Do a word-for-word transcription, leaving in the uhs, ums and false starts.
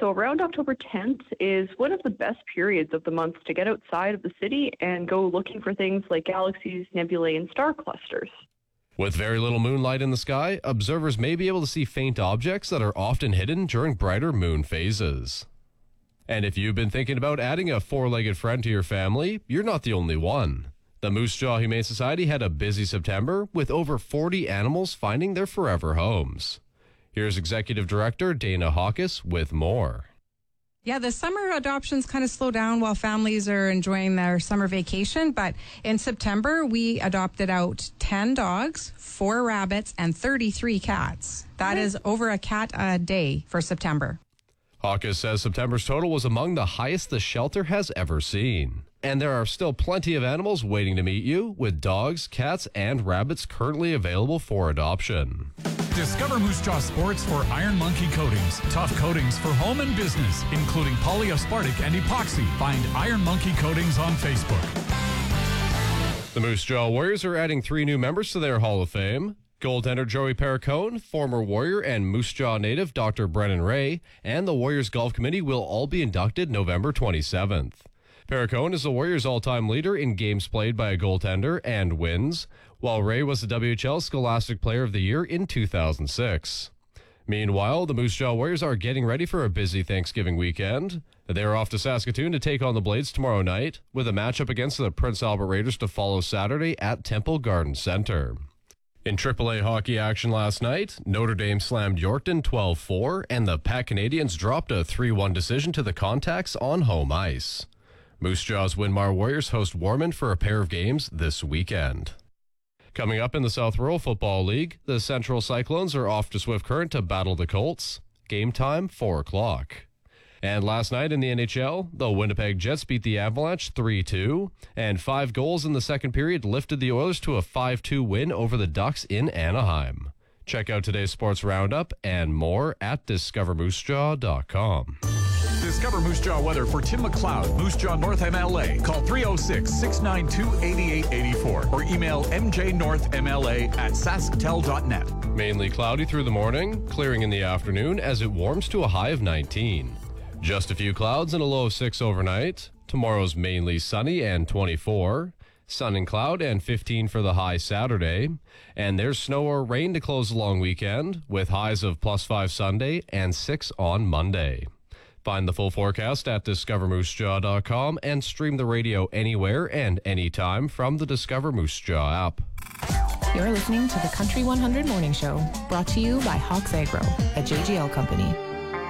So around October tenth is one of the best periods of the month to get outside of the city and go looking for things like galaxies, nebulae, and star clusters. With very little moonlight in the sky, observers may be able to see faint objects that are often hidden during brighter moon phases. And if you've been thinking about adding a four-legged friend to your family, you're not the only one. The Moose Jaw Humane Society had a busy September with over forty animals finding their forever homes. Here's Executive Director Dana Hawkes with more. Yeah, the summer adoptions kind of slow down while families are enjoying their summer vacation. But in September, we adopted out ten dogs, four rabbits, and thirty-three cats. That is over a cat a day for September. Hawkes says September's total was among the highest the shelter has ever seen. And there are still plenty of animals waiting to meet you, with dogs, cats, and rabbits currently available for adoption. Discover Moose Jaw Sports for Iron Monkey Coatings. Tough coatings for home and business, including polyaspartic and epoxy. Find Iron Monkey Coatings on Facebook. The Moose Jaw Warriors are adding three new members to their Hall of Fame. Goaltender Joey Perricone, former Warrior and Moose Jaw native Doctor Brennan Ray, and the Warriors Golf Committee will all be inducted November twenty-seventh. Perricone is the Warriors' all-time leader in games played by a goaltender and wins, while Ray was the W H L Scholastic Player of the Year in two thousand six. Meanwhile, the Moose Jaw Warriors are getting ready for a busy Thanksgiving weekend. They are off to Saskatoon to take on the Blades tomorrow night, with a matchup against the Prince Albert Raiders to follow Saturday at Temple Garden Center. In triple A hockey action last night, Notre Dame slammed Yorkton twelve four, and the Pat Canadians dropped a three one decision to the Contacts on home ice. Moose Jaw's Winmar Warriors host Warman for a pair of games this weekend. Coming up in the South Rural Football League, the Central Cyclones are off to Swift Current to battle the Colts. Game time, four o'clock. And last night in the N H L, the Winnipeg Jets beat the Avalanche three two, and five goals in the second period lifted the Oilers to a five two win over the Ducks in Anaheim. Check out today's sports roundup and more at discover moose jaw dot com. Discover Moose Jaw weather for Tim McLeod, Moose Jaw North M L A. Call three oh six, six nine two, eight eight eight four or email m j north m l a at sasktel dot net. Mainly cloudy through the morning, clearing in the afternoon as it warms to a high of nineteen. Just a few clouds and a low of six overnight. Tomorrow's mainly sunny and twenty-four. Sun and cloud and fifteen for the high Saturday. And there's snow or rain to close the long weekend, with highs of plus five Sunday and six on Monday. Find the full forecast at discover moose jaw dot com and stream the radio anywhere and anytime from the Discover Moose Jaw app. You're listening to the Country one hundred Morning Show, brought to you by Hawks Agro, a J G L company.